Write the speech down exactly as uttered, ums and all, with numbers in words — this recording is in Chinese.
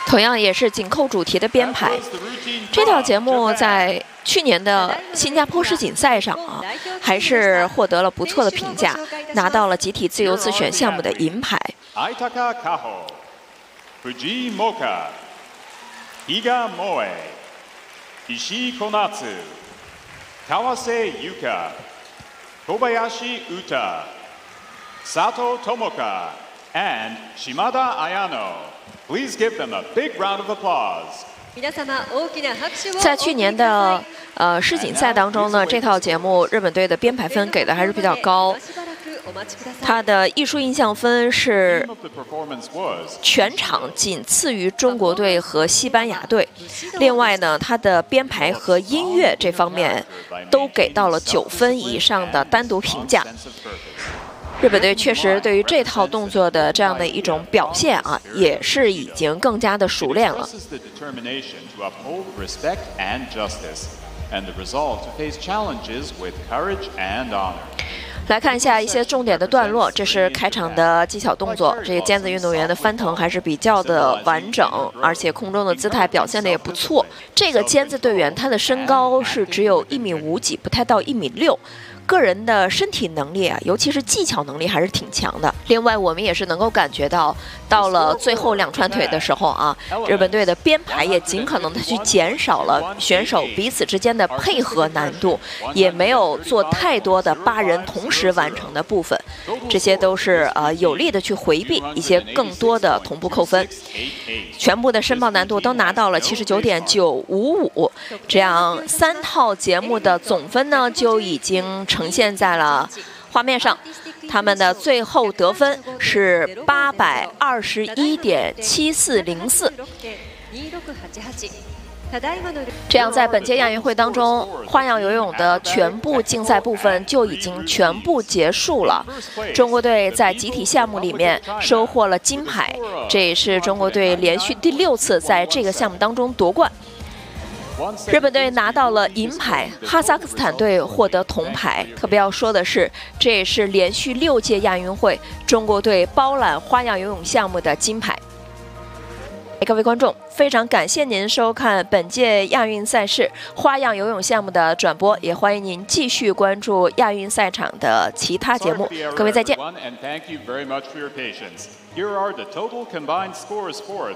同样也是紧扣主题的编排。这套节目在去年的新加坡世锦赛上啊，还是获得了不错的评价，拿到了集体自由自选项目的银牌。 比嘉萌、石井小夏、川瀬優香、小林詩、佐藤智香 and Shimada Ayano. Please give them a big round of applause. 在去年的呃世锦赛当中呢，这套节目日本队的编排分给的还是比较高。它的艺术印象分是全场仅次于中国队和西班牙队。另外呢，它的编排和音乐这方面都给到了九分以上的单独评价。日本队确实对于这套动作的这样的一种表现啊，也是已经更加的熟练了。来看一下一些重点的段落，这是开场的技巧动作。这个尖子运动员的翻腾还是比较的完整，而且空中的姿态表现的也不错。这个尖子队员他的身高是只有一米五几，不太到一米六。个人的身体能力啊，尤其是技巧能力还是挺强的。另外，我们也是能够感觉到，到了最后两串腿的时候啊，日本队的编排也尽可能的去减少了选手彼此之间的配合难度，也没有做太多的八人同时完成的部分，这些都是呃有力的去回避一些更多的同步扣分。全部的申报难度都拿到了七十九点九五五，这样三套节目的总分呢就已经呈现在了画面上，他们的最后得分是八百二十一点七四零四。这样，在本届亚运会当中，花样游泳的全部竞赛部分就已经全部结束了。中国队在集体项目里面收获了金牌，这也是中国队连续第六次在这个项目当中夺冠。日本队拿到了银牌，哈萨克斯坦队获得铜牌。特别要说的是，这也是连续六届亚运会中国队包揽花样游泳项目的金牌。各位观众，非常感谢您收看本届亚运赛事花样游泳项目的转播，也欢迎您继续关注亚运赛场的其他节目。各位再见。